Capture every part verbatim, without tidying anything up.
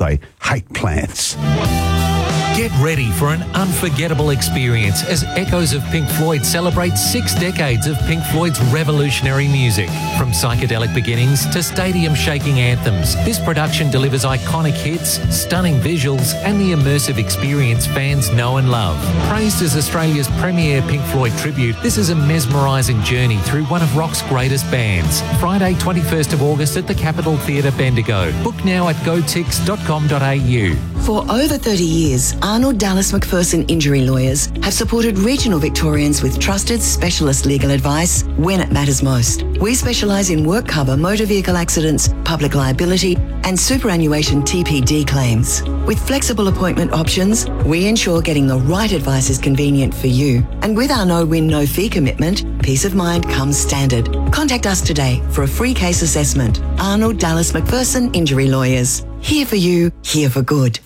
they hate plants. Get ready for an unforgettable experience as Echoes of Pink Floyd celebrate six decades of Pink Floyd's revolutionary music. From psychedelic beginnings to stadium-shaking anthems, this production delivers iconic hits, stunning visuals, and the immersive experience fans know and love. Praised as Australia's premier Pink Floyd tribute, this is a mesmerising journey through one of rock's greatest bands. Friday, twenty-first of August at the Capitol Theatre, Bendigo. Book now at go tix dot com dot a u. For over thirty years, Arnold Dallas McPherson Injury Lawyers have supported regional Victorians with trusted specialist legal advice when it matters most. We specialise in work cover, motor vehicle accidents, public liability and superannuation T P D claims. With flexible appointment options, we ensure getting the right advice is convenient for you. And with our no-win, no-fee commitment, peace of mind comes standard. Contact us today for a free case assessment. Arnold Dallas McPherson Injury Lawyers. Here for you, here for good.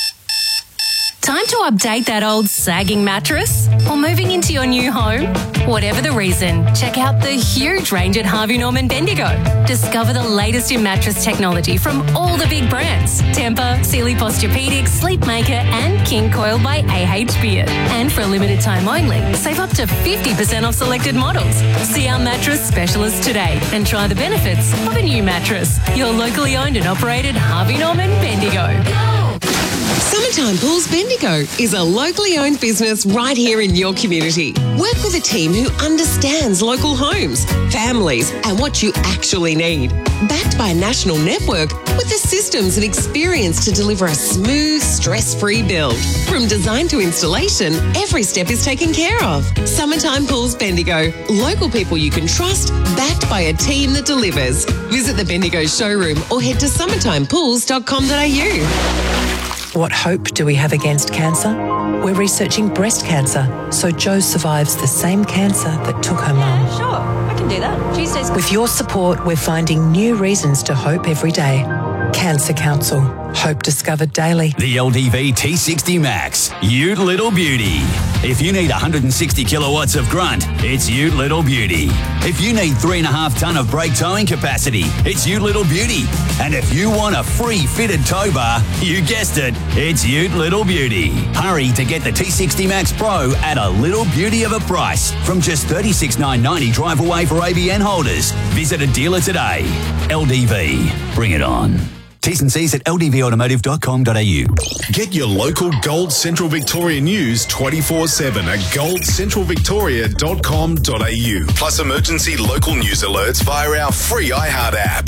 Time to update that old sagging mattress? Or moving into your new home? Whatever the reason, check out the huge range at Harvey Norman Bendigo. Discover the latest in mattress technology from all the big brands. Tempur, Sealy Posturepedic, Sleepmaker and King Coil by A H Beard. And for a limited time only, save up to fifty percent off selected models. See our mattress specialist today and try the benefits of a new mattress. Your locally owned and operated Harvey Norman Bendigo. Summertime Pools Bendigo is a locally owned business right here in your community. Work with a team who understands local homes, families, and what you actually need. Backed by a national network with the systems and experience to deliver a smooth, stress-free build. From design to installation, every step is taken care of. Summertime Pools Bendigo. Local people you can trust, backed by a team that delivers. Visit the Bendigo showroom or head to summertime pools dot com dot a u. What hope do we have against cancer? We're researching breast cancer, so Jo survives the same cancer that took her mum. Yeah, sure, I can do that. Tuesday's... With your support, we're finding new reasons to hope every day. Cancer Council. Hope discovered daily. The L D V T sixty Max. Ute Little Beauty. If you need one hundred sixty kilowatts of grunt, it's Ute Little Beauty. If you need three and a half tonne of brake towing capacity, it's Ute Little Beauty. And if you want a free fitted tow bar, you guessed it, it's Ute Little Beauty. Hurry to get the T sixty Max Pro at a little beauty of a price from just thirty-six thousand nine hundred ninety drive away for A B N holders. Visit a dealer today. L D V. Bring it on. T's and C's at l d v automotive dot com dot a u. Get your local Gold Central Victoria news twenty-four seven at gold central victoria dot com dot a u. Plus emergency local news alerts via our free iHeart app.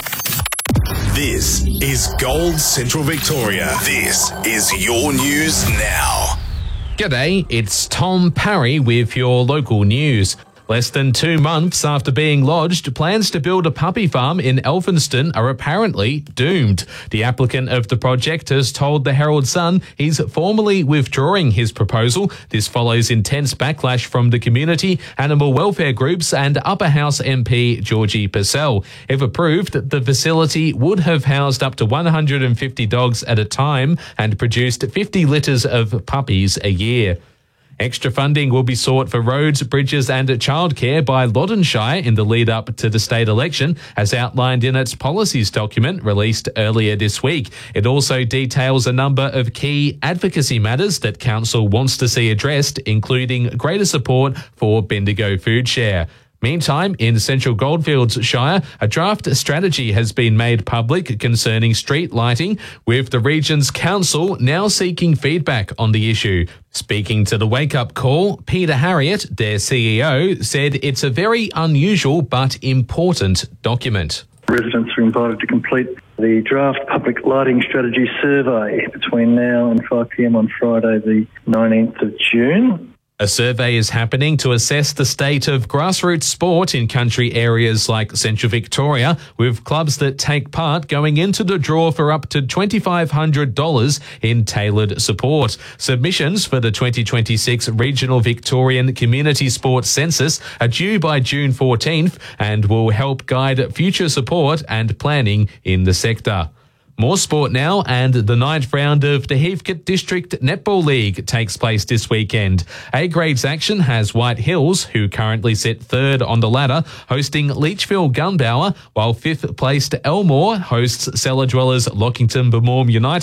This is Gold Central Victoria. This is your news now. G'day, it's Tom Parry with your local news. Less than two months after being lodged, plans to build a puppy farm in Elphinston are apparently doomed. The applicant of the project has told the Herald Sun he's formally withdrawing his proposal. This follows intense backlash from the community, animal welfare groups and Upper House M P Georgie Purcell. If approved, the facility would have housed up to one hundred fifty dogs at a time and produced fifty litters of puppies a year. Extra funding will be sought for roads, bridges and childcare by Loddon Shire in the lead up to the state election, as outlined in its policies document released earlier this week. It also details a number of key advocacy matters that council wants to see addressed, including greater support for Bendigo Food Share. Meantime, in Central Goldfields Shire, a draft strategy has been made public concerning street lighting, with the region's council now seeking feedback on the issue. Speaking to the Wake Up Call, Peter Harriott, their C E O, said it's a very unusual but important document. Residents are invited to complete the draft public lighting strategy survey between now and five p m on Friday the nineteenth of June. A survey is happening to assess the state of grassroots sport in country areas like Central Victoria, with clubs that take part going into the draw for up to two thousand five hundred dollars in tailored support. Submissions for the twenty twenty-six Regional Victorian Community Sports Census are due by June fourteenth and will help guide future support and planning in the sector. More sport now, and the ninth round of the Heathcote District Netball League takes place this weekend. A-Grade's action has White Hills, who currently sit third on the ladder, hosting Leachfield Gunbower, while fifth placed Elmore hosts cellar dwellers Lockington Bemorm United.